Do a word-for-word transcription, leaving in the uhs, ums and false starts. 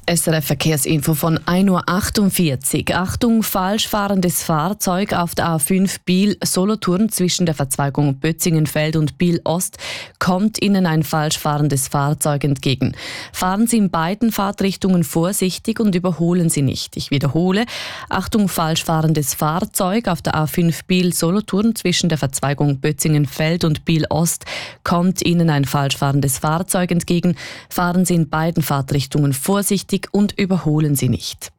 S R F-Verkehrsinfo von ein Uhr achtundvierzig. Achtung, falsch fahrendes Fahrzeug auf der A fünf Biel-Solothurn zwischen der Verzweigung Bötzingenfeld und Biel-Ost kommt Ihnen ein falsch fahrendes Fahrzeug entgegen. Fahren Sie in beiden Fahrtrichtungen vorsichtig und überholen Sie nicht. Ich wiederhole, Achtung, falsch fahrendes Fahrzeug auf der A fünf Biel-Solothurn zwischen der Verzweigung Bötzingenfeld und Biel-Ost kommt Ihnen ein falsch fahrendes Fahrzeug entgegen. Fahren Sie in beiden Fahrtrichtungen vorsichtig und überholen Sie nicht.